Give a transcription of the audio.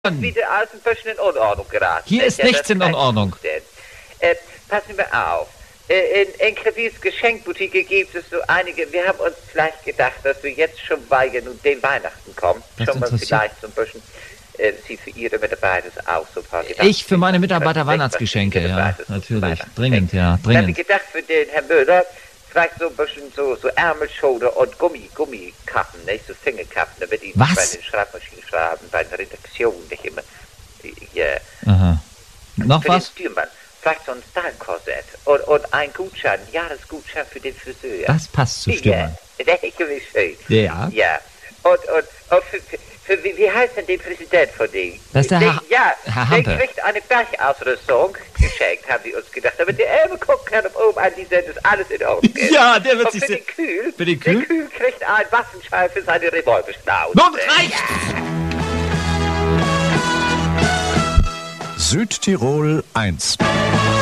wieder alles ein bisschen in Unordnung geraten. Hier ist nichts in Unordnung. Passen wir auf. In Kredits Geschenkboutique gibt es so einige, wir haben uns vielleicht gedacht, dass wir jetzt schon bei den Weihnachten kommen. Das schon mal interessiert- vielleicht so ein bisschen, Sie für Ihre Mitarbeiter auch so ein paar Gedanken. Ich für meine Mitarbeiter Weihnachtsgeschenke, ja, natürlich. Dringend, ja, Dann habe dringend. ich gedacht für den Herrn Müller, vielleicht so ein bisschen so Ärmelschulter und Gummikappen, nicht? So Fingerkappen, damit die Was? bei den Schreibmaschinen schreiben, bei der Redaktion nicht immer. Ja. Aha. Noch Für was? den Stürmann. Vielleicht so ein Style-Korsett und ein Gutschein, Jahresgutschein für den Friseur. Das passt zu Stürmann. Ja, der ist schön. Ja. Ja. Und für wie heißt denn der Präsident von denen? Das ist der Herr Der Hampe. kriegt eine Bergausrüstung geschenkt, haben die uns gedacht. Aber der Elbe guckt kann oben an, die sehen, dass alles in Ordnung ist. Ja, der wird Und sich für sehr... den Kühl, Für den Kühl? der Kühl kriegt einen Waffenschein für seine Revolverschnauze. Nun reicht's! Südtirol 1